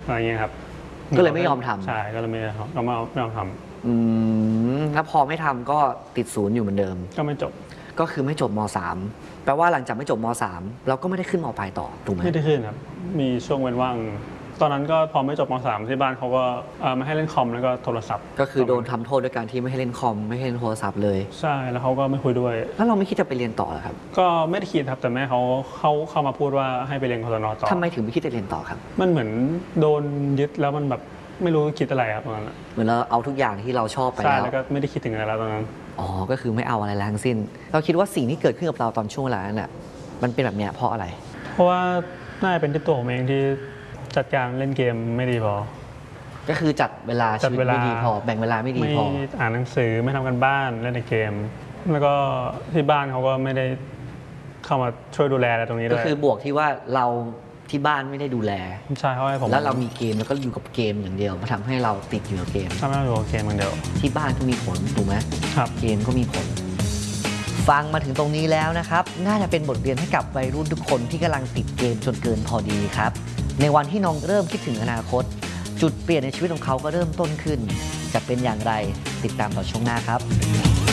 อะไรเงี้ยครับก็เลยไม่ยอมทำใช่ก็เลยไม่ยอมทำแล้วพอไม่ทำก็ติดศูนย์อยู่เหมือนเดิมก็ไม่จบก็คือไม่จบม.3 แปลว่าหลังจากไม่จบม.3 เราก็ไม่ได้ขึ้นม.ปลายต่อถูกไหมไม่ได้ขึ้นครับมีช่วงเว้นว่างตอนนั้นก็พอไม่จบม.3 ที่บ้านเขาก็ไม่ให้เล่นคอมแล้วก็โทรศัพท์ก็คือโดนทำโทษด้วยการที่ไม่ให้เล่นคอมไม่ให้เล่นโทรศัพท์เลยใช่แล้วเขาก็ไม่คุยด้วยแล้วเราไม่คิดจะไปเรียนต่อหรอครับก็ไม่ได้คิดครับแต่แม่เขาเข้ามาพูดว่าให้ไปเรียนกศน.ต่อทำไมถึงไม่คิดจะเรียนต่อครับมันเหมือนโดนยึดแล้วมันแบบไม่รู้คิดอะไรครับตอนนั้นเหมือนเราเอาทุกอย่างที่เราชอบไปแล้วก็ไม่ได้คิดถึงอะไรแล้วตอนนั้นก็คือไม่เอาอะไรแล้วทั้งสิ้นเราคิดว่าสิ่งที่เกิดขึ้นกับเราตอนช่วงเวลานั้นน่ะมันเป็นแบบเนี้ยเพราะอะไรเพราะว่าน่าจะเป็นที่ตัวผมเองที่จัดการเล่นเกมไม่ดีพอก็คือจัดเวลาชีวิตไม่ดีพอแบ่งเวลาไม่ดีพอไม่อ่านหนังสือไม่ทำกันบ้านเล่นในเกมแล้วก็ที่บ้านเขาก็ไม่ได้เข้ามาช่วยดูแลอะไรตรงนี้ด้วยก็คือบวกที่ว่าเราที่บ้านไม่ได้ดูแลใช่เขาให้ผมแล้วเรามีเกมแล้วก็อยู่กับเกมอย่างเดียวมาทำให้เราติดอยู่กับเกมทำให้เราอยู่กับเกมอย่างเดียวที่บ้านก็มีผลถูกไหมครับเกมก็มีผลฟังมาถึงตรงนี้แล้วนะครับน่าจะเป็นบทเรียนให้กับวัยรุ่นทุกคนที่กำลังติดเกมจนเกินพอดีครับในวันที่น้องเริ่มคิดถึงอนาคตจุดเปลี่ยนในชีวิตของเขาก็เริ่มต้นขึ้นจะเป็นอย่างไรติดตามต่อช่วงหน้าครับ